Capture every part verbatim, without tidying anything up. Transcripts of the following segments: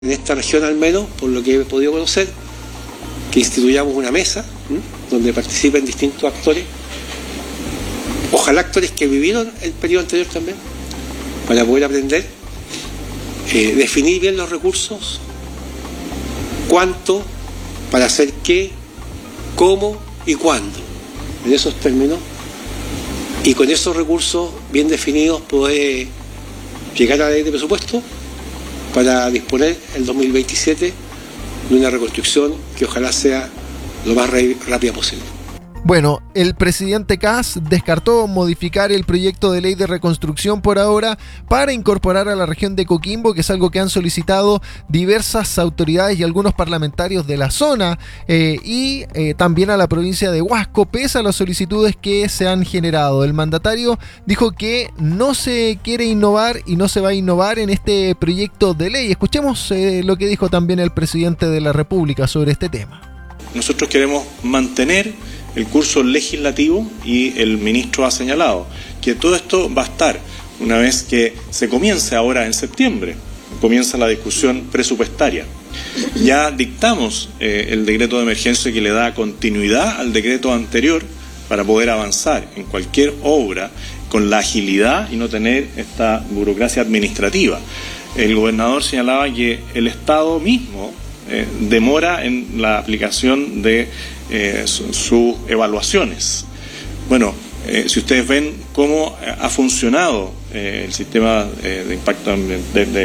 en esta región al menos, por lo que he podido conocer, que instituyamos una mesa ¿m? donde participen distintos actores, ojalá actores que vivieron el periodo anterior también, para poder aprender, eh, definir bien los recursos, cuánto, para hacer qué, cómo y cuándo, en esos términos, y con esos recursos bien definidos poder llegar a la ley de presupuesto para disponer el dos mil veintisiete de una reconstrucción que ojalá sea lo más rápida posible. Bueno, el presidente Kast descartó modificar el proyecto de ley de reconstrucción por ahora para incorporar a la región de Coquimbo, que es algo que han solicitado diversas autoridades y algunos parlamentarios de la zona, eh, y eh, también a la provincia de Huasco, pese a las solicitudes que se han generado. El mandatario dijo que no se quiere innovar y no se va a innovar en este proyecto de ley. Escuchemos eh, lo que dijo también el presidente de la República sobre este tema. Nosotros queremos mantener el curso legislativo y el ministro ha señalado que todo esto va a estar una vez que se comience ahora en septiembre, comienza la discusión presupuestaria. Ya dictamos eh, el decreto de emergencia que le da continuidad al decreto anterior para poder avanzar en cualquier obra con la agilidad y no tener esta burocracia administrativa. El gobernador señalaba que el Estado mismo eh, demora en la aplicación de Eh, sus su evaluaciones. Bueno, eh, si ustedes ven cómo ha funcionado eh, el sistema eh, de impacto de, de, de,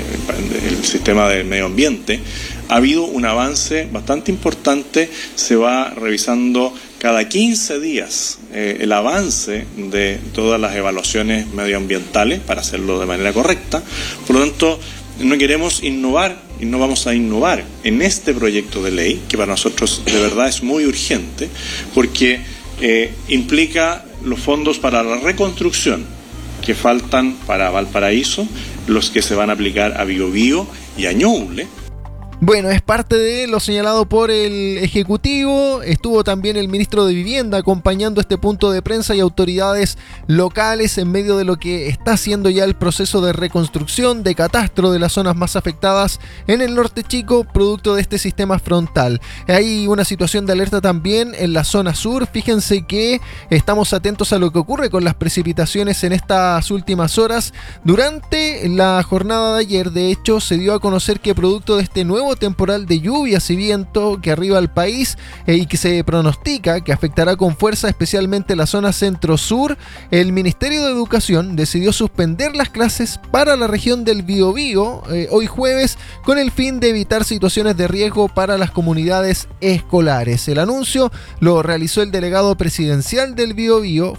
de, el sistema del medio ambiente, ha habido un avance bastante importante. Se va revisando cada quince días eh, el avance de todas las evaluaciones medioambientales para hacerlo de manera correcta. Por lo tanto, no queremos innovar y no vamos a innovar en este proyecto de ley, que para nosotros de verdad es muy urgente, porque eh, implica los fondos para la reconstrucción que faltan para Valparaíso, los que se van a aplicar a Biobío y a Ñuble. Bueno, es parte de lo señalado por el Ejecutivo. Estuvo también el ministro de Vivienda acompañando este punto de prensa y autoridades locales en medio de lo que está haciendo ya el proceso de reconstrucción, de catastro de las zonas más afectadas en el norte chico, producto de este sistema frontal. Hay una situación de alerta también en la zona sur. Fíjense que estamos atentos a lo que ocurre con las precipitaciones en estas últimas horas. Durante la jornada de ayer, de hecho, se dio a conocer que producto de este nuevo temporal de lluvias y viento que arriba al país eh, y que se pronostica que afectará con fuerza especialmente la zona centro-sur, el Ministerio de Educación decidió suspender las clases para la región del Biobío eh, hoy jueves, con el fin de evitar situaciones de riesgo para las comunidades escolares. El anuncio lo realizó el delegado presidencial del Biobío,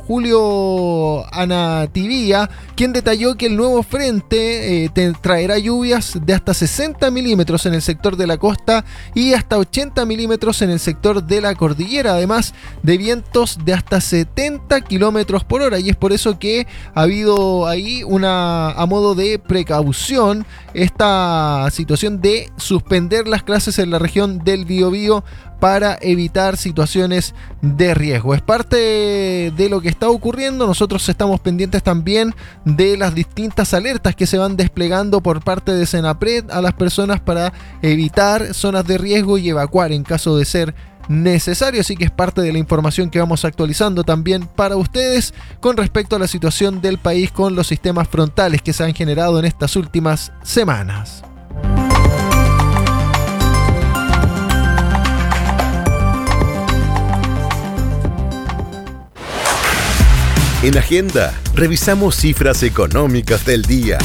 Julio Anativía, quien detalló que el nuevo frente eh, te traerá lluvias de hasta sesenta milímetros en el sector de la costa y hasta ochenta milímetros en el sector de la cordillera, además de vientos de hasta setenta kilómetros por hora, y es por eso que ha habido ahí una, a modo de precaución, esta situación de suspender las clases en la región del Biobío para evitar situaciones de riesgo. Es parte de lo que está ocurriendo. Nosotros estamos pendientes también de las distintas alertas que se van desplegando por parte de Senapred a las personas para evitar zonas de riesgo y evacuar en caso de ser necesario, así que es parte de la información que vamos actualizando también para ustedes con respecto a la situación del país con los sistemas frontales que se han generado en estas últimas semanas. En Agenda, revisamos cifras económicas del día.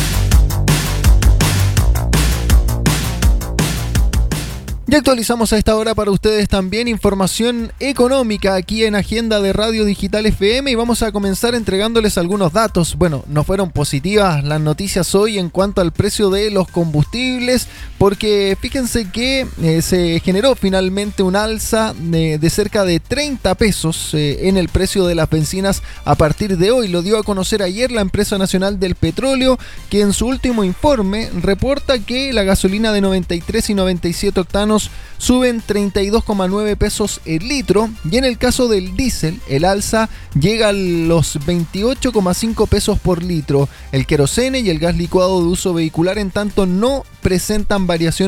Y actualizamos a esta hora para ustedes también información económica aquí en Agenda de Radio Digital F M, y vamos a comenzar entregándoles algunos datos. Bueno, no fueron positivas las noticias hoy en cuanto al precio de los combustibles, porque fíjense que eh, se generó finalmente un alza de, de cerca de treinta pesos eh, en el precio de las bencinas a partir de hoy. Lo dio a conocer ayer la Empresa Nacional del Petróleo, que en su último informe reporta que la gasolina de noventa y tres y noventa y siete octanos suben treinta y dos coma nueve pesos el litro, y en el caso del diésel, el alza llega a los veintiocho coma cinco pesos por litro. El querosene y el gas licuado de uso vehicular, en tanto, no presentan variaciones